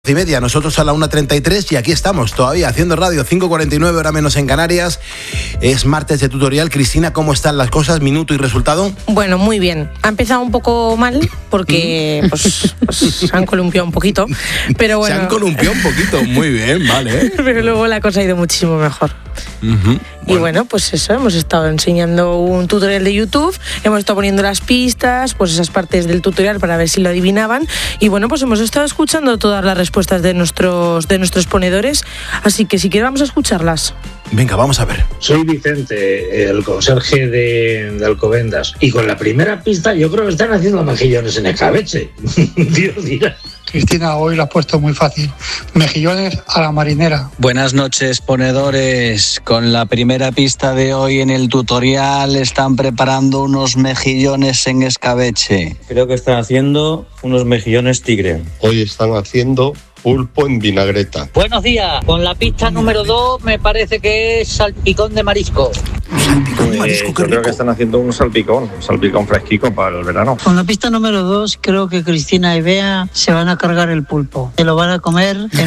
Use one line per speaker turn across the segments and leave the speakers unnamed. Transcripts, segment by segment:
10:30, nosotros a la 1:33 y aquí estamos todavía haciendo radio, 5:49, hora menos en Canarias. Es martes de tutorial. Cristina, ¿cómo están las cosas? Minuto y resultado.
Bueno, muy bien. Ha empezado un poco mal porque pues se han columpiado un poquito, pero bueno.
Se han columpiado un poquito, muy bien, vale.
Pero luego la cosa ha ido muchísimo mejor. Y bueno, pues eso, hemos estado enseñando un tutorial de YouTube, hemos estado poniendo las pistas, pues esas partes del tutorial para ver si lo adivinaban. Y bueno, pues hemos estado escuchando todas las respuestas de nuestros ponedores, así que si quieres vamos a escucharlas.
Venga, vamos a ver.
Soy Vicente, el conserje de Alcobendas, y con la primera pista yo creo que están haciendo mejillones en escabeche. Dios dirá.
Cristina, hoy lo has puesto muy fácil. Mejillones a la marinera.
Buenas noches, ponedores. Con la primera pista de hoy en el tutorial están preparando unos mejillones en escabeche.
Creo que están haciendo unos mejillones tigre.
Hoy están haciendo pulpo en vinagreta.
Buenos días. Con la pista número 2 me parece que es salpicón de marisco.
Salpicón de marisco, qué
yo creo
rico.
que están haciendo un salpicón fresquico para el verano.
Con la pista número 2 creo que Cristina y Bea se van a cargar el pulpo. Se lo van a comer en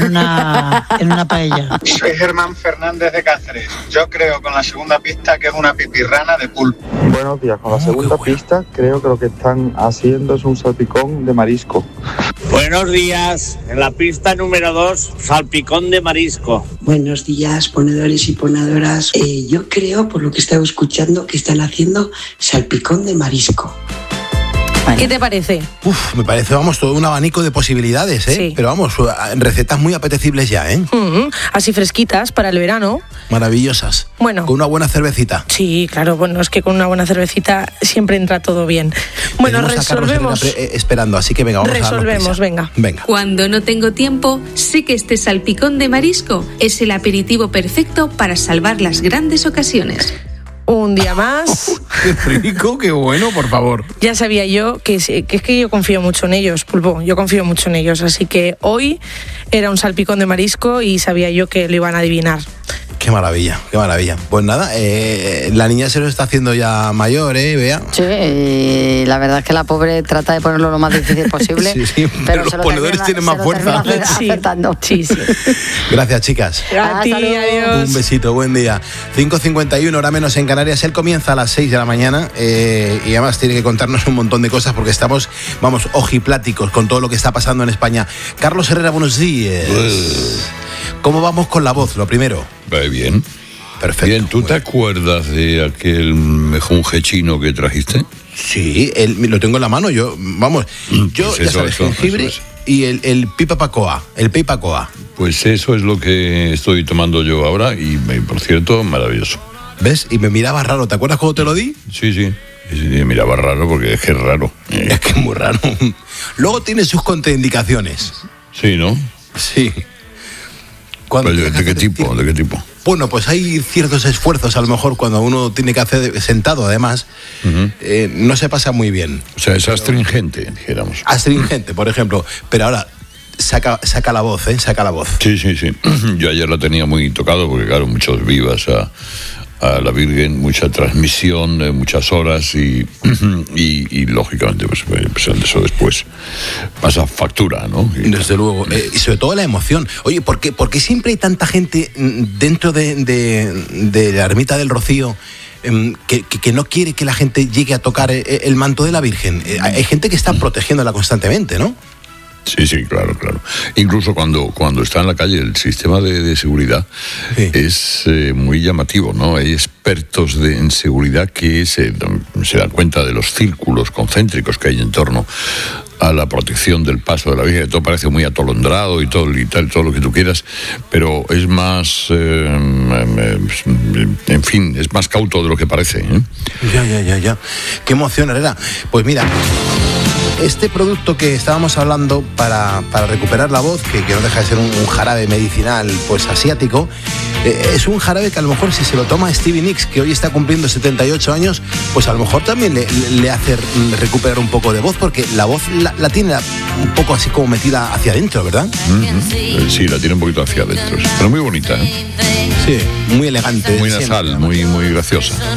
una paella.
Soy Germán Fernández de Cáceres. Yo creo con la segunda pista que es una pipirrana de pulpo.
Buenos días, con la segunda pista creo que lo que están haciendo es un salpicón de marisco.
Buenos días, en la pista número 2, salpicón de marisco.
Buenos días, ponedores y ponedoras. Yo creo, por lo que he estado escuchando, que están haciendo salpicón de marisco.
¿Qué te parece?
Me parece, vamos, todo un abanico de posibilidades, ¿eh?
Sí.
Pero vamos, recetas muy apetecibles ya, ¿eh?
Así fresquitas para el verano.
Maravillosas.
Bueno.
Con una buena cervecita.
Sí, claro, bueno, es que con una buena cervecita siempre entra todo bien. Bueno,
Tenemos a Carlos
resolvemos.
Herrera esperando, así que venga, vamos a
Resolvemos, venga.
Cuando no tengo tiempo, sé que este salpicón de marisco es el aperitivo perfecto para salvar las grandes ocasiones.
Un día más.
Qué rico, qué bueno, por favor.
Ya sabía yo que es que yo confío mucho en ellos, Pulpo. Yo confío mucho en ellos. Así que hoy era un salpicón de marisco y sabía yo que lo iban a adivinar.
Qué maravilla, qué maravilla. Pues nada, la niña se lo está haciendo ya mayor, Bea.
Sí, la verdad es que la pobre trata de ponerlo lo más difícil posible.
Sí, pero los ponedores tienen más fuerza.
Acertando.
Sí.
Gracias, chicas.
A ti, adiós.
Un besito, buen día. 5:51, hora menos en Canarias. Él comienza a las 6 de la mañana y además tiene que contarnos un montón de cosas porque estamos, vamos, ojipláticos con todo lo que está pasando en España. Carlos Herrera, buenos días. ¿Cómo vamos con la voz, lo primero?
Bien.
Perfecto.
Bien, ¿tú te acuerdas de aquel mejunje chino que trajiste?
Sí, lo tengo en la mano. Yo,
Pues
ya sabes, jengibre y el pipapacoa, el peipacoa.
Pues eso es lo que estoy tomando yo ahora y, por cierto, maravilloso.
¿Ves? Y me miraba raro. ¿Te acuerdas cuando te lo di?
Sí, me miraba raro porque es que es raro.
Es que es muy raro. Luego tiene sus contraindicaciones.
Sí, ¿no?
Sí.
¿De qué tipo?
Bueno, pues hay ciertos esfuerzos, a lo mejor cuando uno tiene que hacer sentado, además, no se pasa muy bien.
O sea, es astringente, dijéramos.
Astringente, por ejemplo. Pero ahora, saca la voz, saca la voz.
Sí. Yo ayer la tenía muy tocado porque, claro, muchos vivas a la Virgen, mucha transmisión, muchas horas y lógicamente, pues eso después pasa factura, ¿no?
Desde luego. Y sobre todo la emoción. Oye, ¿por qué siempre hay tanta gente dentro de la ermita del Rocío que no quiere que la gente llegue a tocar el manto de la Virgen? Hay gente que está protegiéndola constantemente, ¿no?
Sí, claro. Incluso cuando está en la calle el sistema de seguridad es muy llamativo, ¿no? Hay expertos en seguridad que se dan cuenta de los círculos concéntricos que hay en torno a la protección del paso de la Virgen. Todo parece muy atolondrado y todo lo que tú quieras, pero es más, en fin, es más cauto de lo que parece.
Ya. Qué emoción, Herrera. Pues mira, este producto que estábamos hablando para recuperar la voz, que no deja de ser un jarabe medicinal pues asiático, es un jarabe que a lo mejor si se lo toma Stevie Nicks, que hoy está cumpliendo 78 años, pues a lo mejor también le hace recuperar un poco de voz, porque la voz la tiene un poco así como metida hacia adentro, ¿verdad?
Sí, la tiene un poquito hacia adentro, pero muy bonita, ¿eh?
Sí, muy elegante.
Muy nasal, muy graciosa.